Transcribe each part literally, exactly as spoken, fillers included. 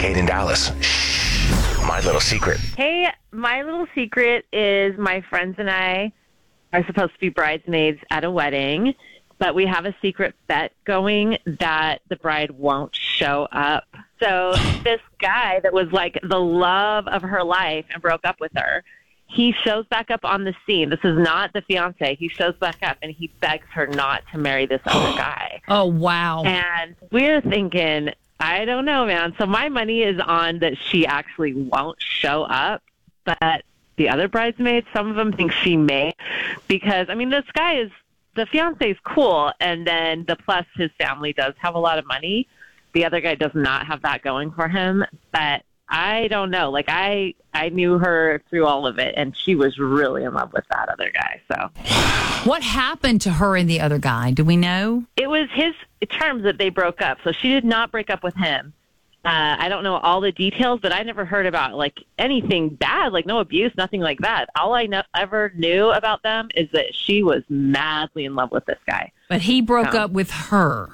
Kate in Dallas. Shh. My little secret. Hey, my little secret is my friends and I are supposed to be bridesmaids at a wedding, but we have a secret bet going that the bride won't show up. So this guy that was like the love of her life and broke up with her, he shows back up on the scene. This is not the fiance. He shows back up and he begs her not to marry this other guy. Oh, wow. And we're thinking, I don't know, man. So my money is on that she actually won't show up. But the other bridesmaids, some of them think she may. Because, I mean, this guy is, the fiance is cool. And then the plus, his family does have a lot of money. The other guy does not have that going for him. But I don't know. Like, I I knew her through all of it, and she was really in love with that other guy. So, what happened to her and the other guy? Do we know? It was his terms that they broke up. So she did not break up with him. Uh, I don't know all the details, but I never heard about, like, anything bad, like no abuse, nothing like that. All I know, ever knew about them is that she was madly in love with this guy. But he broke um, up with her.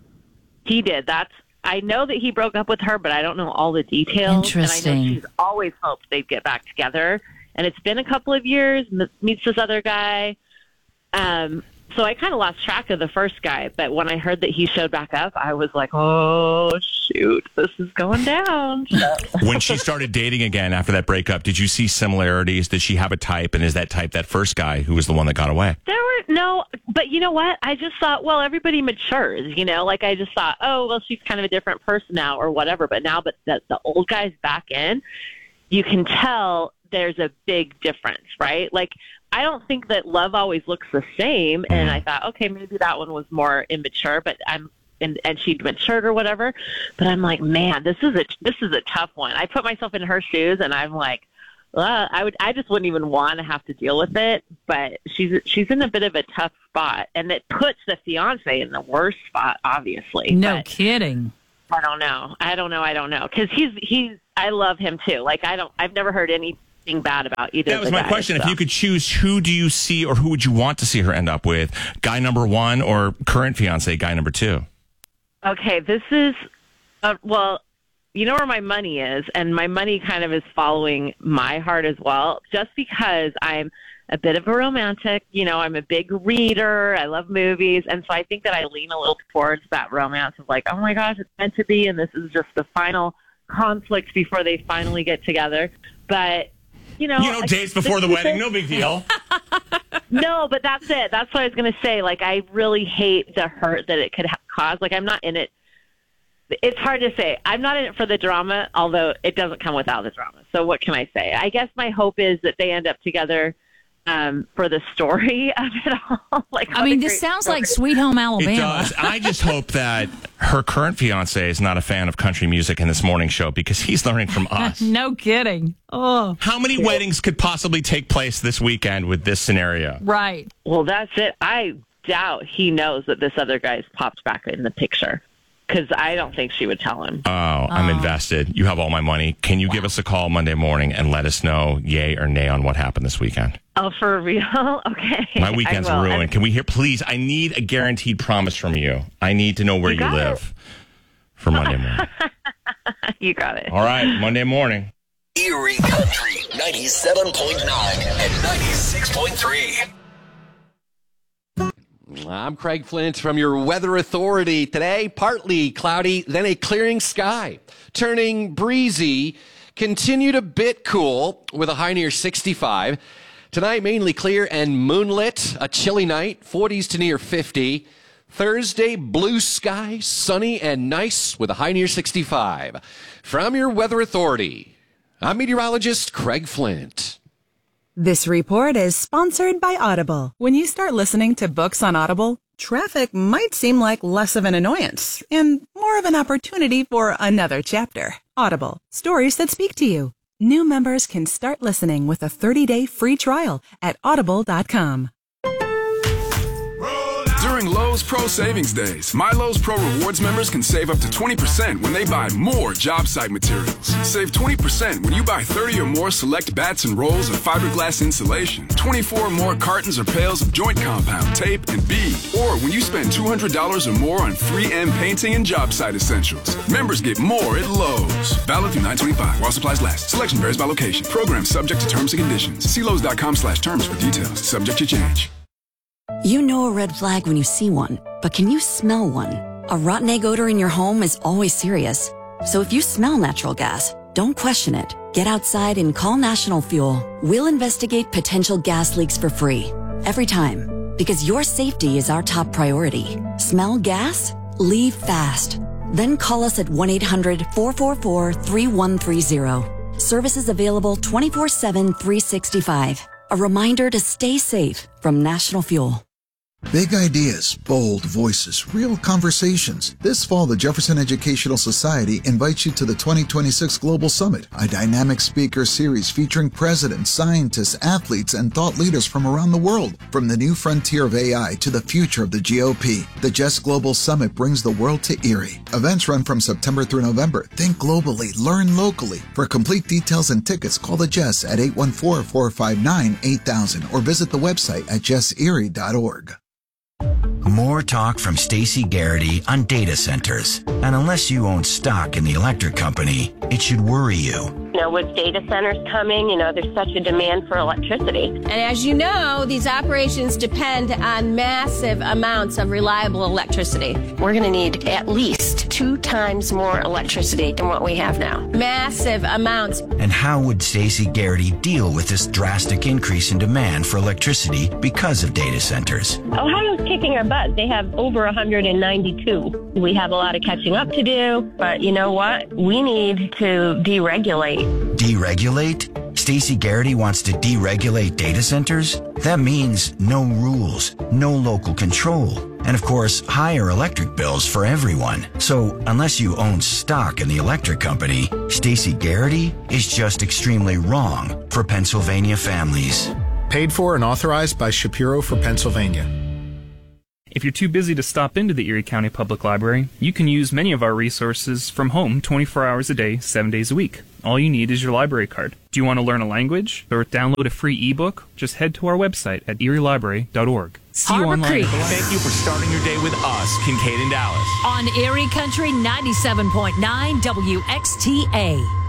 He did. That's I know that he broke up with her, but I don't know all the details. Interesting. And I know she's always hoped they'd get back together. And it's been a couple of years, m- meets this other guy. Um, so I kind of lost track of the first guy. But when I heard that he showed back up, I was like, oh, shoot, this is going down. So. When she started dating again after that breakup, did you see similarities? Did she have a type? And is that type that first guy who was the one that got away? There were no, but you know what? I just thought, well, everybody matures, you know, like I just thought, oh, well, she's kind of a different person now or whatever. But now that the, the old guy's back in, you can tell there's a big difference, right? Like, I don't think that love always looks the same. And I thought, okay, maybe that one was more immature, but I'm, and, and she'd matured or whatever. But I'm like, man, this is a, this is a tough one. I put myself in her shoes and I'm like, well, I would, I just wouldn't even want to have to deal with it. But she's, she's in a bit of a tough spot, and it puts the fiance in the worst spot, obviously. No but kidding. I don't know. I don't know. I don't know. Cause he's, he's, I love him too. Like, I don't, I've never heard anything bad about either. That was of the my guys, question. so. If you could choose, who do you see or who would you want to see her end up with? Guy number one or current fiance, guy number two? Okay, this is, uh, well, you know where my money is, and my money kind of is following my heart as well, just because I'm a bit of a romantic. You know, I'm a big reader. I love movies. And so I think that I lean a little towards that romance of like, oh my gosh, it's meant to be. And this is just the final conflict before they finally get together. But, you know, You know, days before the wedding, no big deal. No, but that's it. That's what I was going to say. Like, I really hate the hurt that it could ha- cause. Like, I'm not in it. It's hard to say. I'm not in it for the drama, although it doesn't come without the drama. So what can I say? I guess my hope is that they end up together um, for the story of it all. Like, I mean, this sounds story. like Sweet Home Alabama. It does. I just hope that her current fiance is not a fan of country music in this morning show, because he's learning from us. No kidding. Oh, how many yeah. weddings could possibly take place this weekend with this scenario? Right. Well, that's it. I doubt he knows that this other guy's popped back in the picture, because I don't think she would tell him. Oh, I'm oh. invested. You have all my money. Can you wow. give us a call Monday morning and let us know yay or nay on what happened this weekend? Oh, for real? Okay. My weekend's ruined. And can we hear, please, I need a guaranteed promise from you. I need to know where you, you live it. for Monday morning. You got it. All right, Monday morning. Erie Country, ninety-seven point nine and ninety-six point three. I'm Craig Flint from your Weather Authority. Today, partly cloudy, then a clearing sky. Turning breezy, continued a bit cool with a high near sixty-five. Tonight, mainly clear and moonlit. A chilly night, forties to near fifty. Thursday, blue sky, sunny and nice with a high near sixty-five. From your Weather Authority, I'm meteorologist Craig Flint. This report is sponsored by Audible. When you start listening to books on Audible, traffic might seem like less of an annoyance and more of an opportunity for another chapter. Audible, stories that speak to you. New members can start listening with a thirty-day free trial at audible dot com. During low Lowe's Pro Savings Days. My Lowe's Pro Rewards members can save up to twenty percent when they buy more job site materials. Save twenty percent when you buy thirty or more select bats and rolls of fiberglass insulation, twenty-four or more cartons or pails of joint compound, tape, and bead. Or when you spend two hundred dollars or more on three M painting and job site essentials. Members get more at Lowe's. Valid through nine twenty-five while supplies last. Selection varies by location. Program subject to terms and conditions. See Lowe's.com slash terms for details. Subject to change. You know a red flag when you see one, but can you smell one? A rotten egg odor in your home is always serious. So if you smell natural gas, don't question it. Get outside and call National Fuel. We'll investigate potential gas leaks for free. Every time. Because your safety is our top priority. Smell gas? Leave fast. Then call us at one eight hundred four four four three one three zero. Services available twenty-four seven, three sixty-five. A reminder to stay safe from National Fuel. Big ideas, bold voices, real conversations. This fall, the Jefferson Educational Society invites you to the twenty twenty-six Global Summit, a dynamic speaker series featuring presidents, scientists, athletes, and thought leaders from around the world. From the new frontier of A I to the future of the G O P, the J E S Global Summit brings the world to Erie. Events run from September through November. Think globally, learn locally. For complete details and tickets, call the J E S at eight one four, four five nine, eight thousand or visit the website at jess erie dot org. More talk from Stacey Garrity on data centers. And unless you own stock in the electric company, it should worry you. You know, with data centers coming, you know, there's such a demand for electricity. And as you know, these operations depend on massive amounts of reliable electricity. We're going to need at least two times more electricity than what we have now. Massive amounts. And how would Stacey Garrity deal with this drastic increase in demand for electricity because of data centers? Ohio's kicking our butt. They have over one hundred ninety-two. We have a lot of catching up to do, but you know what? We need to deregulate. Deregulate? Stacey Garrity wants to deregulate data centers? That means no rules, no local control, and of course, higher electric bills for everyone. So, unless you own stock in the electric company, Stacey Garrity is just extremely wrong for Pennsylvania families. Paid for and authorized by Shapiro for Pennsylvania. If you're too busy to stop into the Erie County Public Library, you can use many of our resources from home twenty-four hours a day, seven days a week. All you need is your library card. Do you want to learn a language or download a free ebook? Just head to our website at erie library dot org. See you online. Creek. Thank you for starting your day with us, Kincaid and Dallas. On Erie Country ninety-seven point nine W X T A.